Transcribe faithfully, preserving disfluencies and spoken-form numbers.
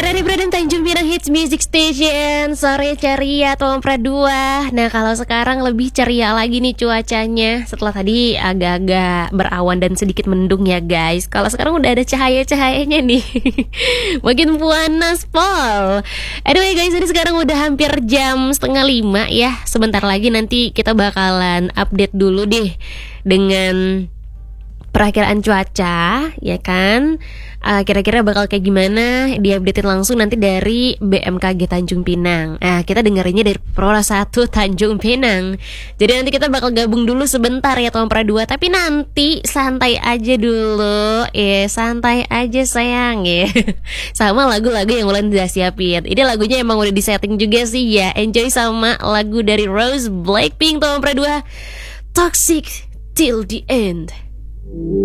R R I Brandon Tanjung Pinang Hits Music Station. Sore ceria Tom Pradua. Nah kalau sekarang lebih ceria lagi nih cuacanya. Setelah tadi agak-agak berawan dan sedikit mendung ya guys. Kalau sekarang udah ada cahaya-cahayanya nih. Makin panas pol. Anyway guys, ini sekarang udah hampir jam setengah lima ya. Sebentar lagi nanti kita bakalan update dulu deh dengan perakiraan cuaca, ya kan? Uh, kira-kira bakal kayak gimana? Diupdatein langsung nanti dari B M K G Tanjung Pinang. Nah, kita dengerinnya dari Pro satu Tanjung Pinang. Jadi nanti kita bakal gabung dulu sebentar ya Tom Pradua. Tapi nanti santai aja dulu, ya santai aja sayang ya. Sama lagu-lagu yang udah udah siapin. Ini lagunya emang udah disetting juga sih ya. Enjoy sama lagu dari Rose Blackpink Tom Pradua, Toxic Till the End.